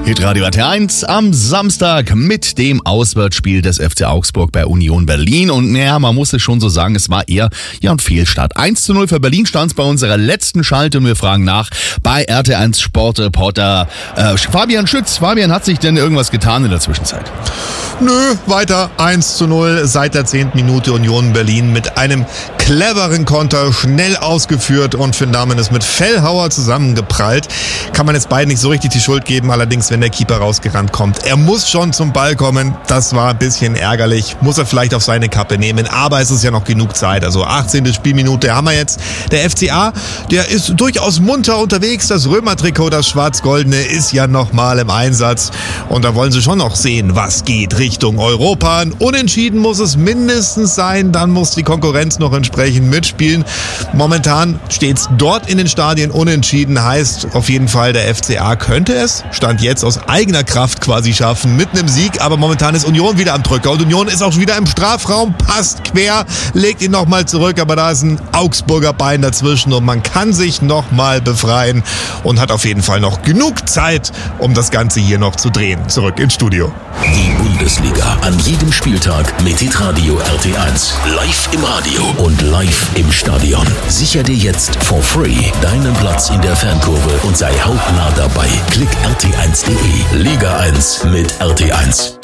Hitradio RT1 am Samstag mit dem Auswärtsspiel des FC Augsburg bei Union Berlin. Und man muss es schon so sagen, es war eher ein Fehlstart. 1:0 für Berlin stand es bei unserer letzten Schalte und wir fragen nach bei RT1 Sportreporter Fabian Schütz. Fabian, hat sich denn irgendwas getan in der Zwischenzeit? Nö, weiter 1:0 seit der 10. Minute Union Berlin mit einem cleveren Konter, schnell ausgeführt und Finn Dahmen ist mit Fellhauer zusammengeprallt. Kann man jetzt beiden nicht so richtig die Schuld geben, allerdings wenn der Keeper rausgerannt kommt. Er muss schon zum Ball kommen, das war ein bisschen ärgerlich, muss er vielleicht auf seine Kappe nehmen, aber es ist ja noch genug Zeit, also 18. Spielminute haben wir jetzt. Der FCA, der ist durchaus munter unterwegs, das Römer-Trikot, das schwarz-goldene ist ja nochmal im Einsatz und da wollen sie schon noch sehen, was geht Richtung Europa. Ein Unentschieden muss es mindestens sein, dann muss die Konkurrenz noch entsprechend mitspielen. Momentan steht es dort in den Stadien unentschieden, heißt auf jeden Fall, der FCA könnte es, Stand jetzt aus eigener Kraft quasi schaffen, mit einem Sieg, aber momentan ist Union wieder am Drücker und Union ist auch wieder im Strafraum, passt quer, legt ihn nochmal zurück, aber da ist ein Augsburger Bein dazwischen und man kann sich nochmal befreien und hat auf jeden Fall noch genug Zeit, um das Ganze hier noch zu drehen. Zurück ins Studio. Die Bundesliga an jedem Spieltag mit Hitradio RT1. Live im Radio und live im Stadion. Sicher dir jetzt for free deinen Platz in der Fankurve und sei hautnah dabei. Klick rt1.de. Liga 1 mit RT1.